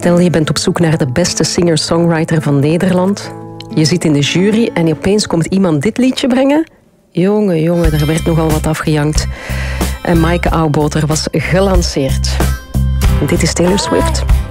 Stel, je bent op zoek naar de beste singer-songwriter van Nederland. Je zit in de jury en opeens komt iemand dit liedje brengen. Jongen, er werd nogal wat afgejankt. En Maaike Auwboter was gelanceerd. Dit is Taylor Swift.